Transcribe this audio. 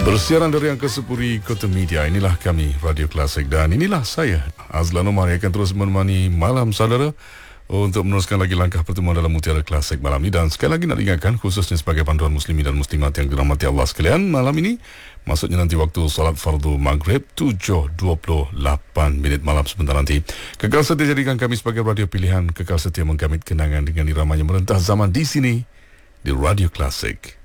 Bersiaran dari Angkasa Puri Kota Media, inilah kami Radio Klasik dan inilah saya Azlan Omar yang akan terus menemani malam saudara untuk meneruskan lagi langkah pertemuan dalam Mutiara Klasik malam ini. Dan sekali lagi nak ingatkan, khususnya sebagai panduan muslimin dan muslimat yang dirahmati Allah sekalian, malam ini maksudnya nanti waktu solat fardu maghrib 7.28 malam sebentar nanti, kekal setia jadikan kami sebagai radio pilihan, kekal setia menggamit kenangan dengan irama yang merentah zaman di sini di Radio Klasik.